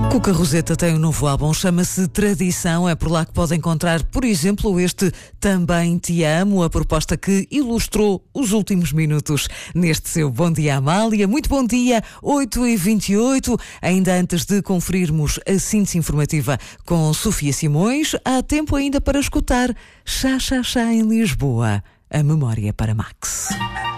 Cuca Roseta tem um novo álbum, chama-se Tradição. É por lá que pode encontrar, por exemplo, este Também Te Amo, a proposta que ilustrou os últimos minutos neste seu Bom Dia Amália. Muito bom dia, 8h28. Ainda antes de conferirmos a síntese informativa com Sofia Simões, há tempo ainda para escutar Chá Chá Chá em Lisboa, a memória para Max.